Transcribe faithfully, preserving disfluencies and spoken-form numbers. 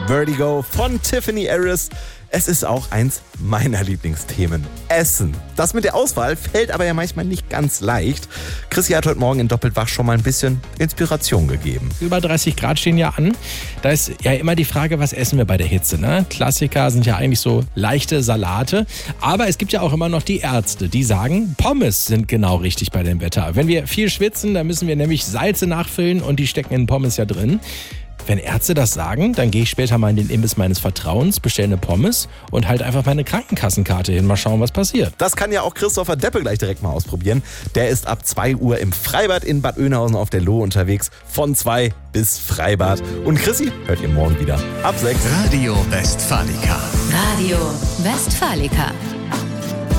Vertigo von Tiffany Harris. Es ist auch eins meiner Lieblingsthemen. Essen. Das mit der Auswahl fällt aber ja manchmal nicht ganz leicht. Chrissy hat heute Morgen in Doppeltwach schon mal ein bisschen Inspiration gegeben. Über dreißig Grad stehen ja an. Da ist ja immer die Frage, was essen wir bei der Hitze, ne? Klassiker sind ja eigentlich so leichte Salate. Aber es gibt ja auch immer noch die Ärzte, die sagen, Pommes sind genau richtig bei dem Wetter. Wenn wir viel schwitzen, dann müssen wir nämlich Salze nachfüllen und die stecken in Pommes ja drin. Wenn Ärzte das sagen, dann gehe ich später mal in den Imbiss meines Vertrauens, bestelle eine Pommes und halt einfach meine Krankenkassenkarte hin. Mal schauen, was passiert. Das kann ja auch Christopher Deppe gleich direkt mal ausprobieren. Der ist ab zwei Uhr im Freibad in Bad Oeynhausen auf der Lohe unterwegs. Von zwei bis Freibad. Und Chrissy hört ihr morgen wieder ab sechs. Radio Westfalica. Radio Westfalica.